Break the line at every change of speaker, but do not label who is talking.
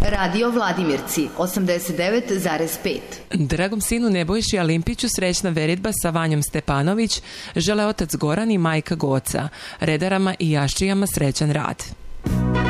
Radio Vladimirci 89,5.
Dragom sinu Nebojši Alimpiću srećna veritba sa Vanjom Stepanović žele otac Goran i majka Goca, redarama i jaščijama srećan rad.